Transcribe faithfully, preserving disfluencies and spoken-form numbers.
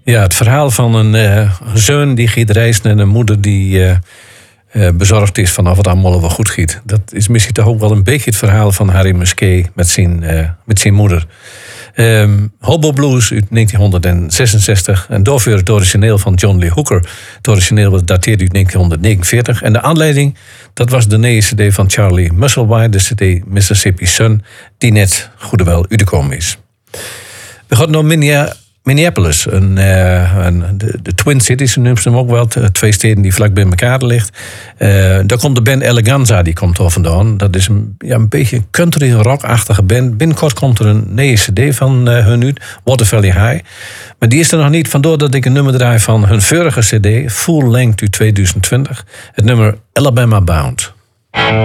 Ja, het verhaal van een uh, zoon die gaat reizen en een moeder die uh, uh, bezorgd is van of het allemaal wel goed gaat. Dat is misschien toch ook wel een beetje het verhaal van Harry Musquet met zijn, uh, met zijn moeder. Um, Hobo Blues uit negentien zesenzestig. En daarvoor het origineel van John Lee Hooker. Het origineel was dateerd uit negentien negenenveertig. En de aanleiding, dat was de nieuwe cd van Charlie Musselwhite, de cd Mississippi Sun, die net goedewel uitgekomen is. We gaan naar Minneapolis, een, uh, een, de, de Twin Cities, noemen ze hem ook wel. Twee steden die vlak bij elkaar liggen. Uh, daar komt de band Eleganza, die komt daar vandaan. Dat is een, ja, een beetje een country rock-achtige band. Binnenkort komt er een nieuwe cd van uh, hun uit, Water Valley High. Maar die is er nog niet, vandoor dat ik een nummer draai van hun vorige cd, Full Length uit tweeduizend twintig. Het nummer Alabama Bound.